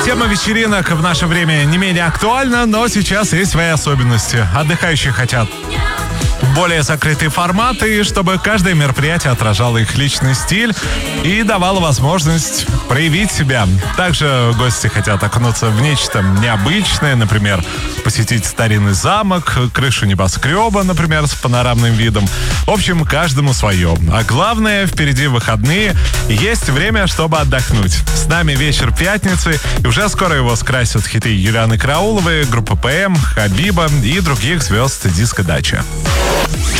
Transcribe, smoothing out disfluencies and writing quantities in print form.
Тема вечеринок в наше время не менее актуальна, но сейчас есть свои особенности. Отдыхающие хотят более закрытые форматы, чтобы каждое мероприятие отражало их личный стиль и давало возможность проявить себя. Также гости хотят окунуться в нечто необычное, например, посетить старинный замок, крышу небоскреба, например, с панорамным видом. В общем, каждому свое. А главное, впереди выходные, есть время, чтобы отдохнуть. С нами вечер пятницы, и уже скоро его скрасят хиты Юлианы Карауловой, группы ПМ, Хабиба и других звезд диска-дачи.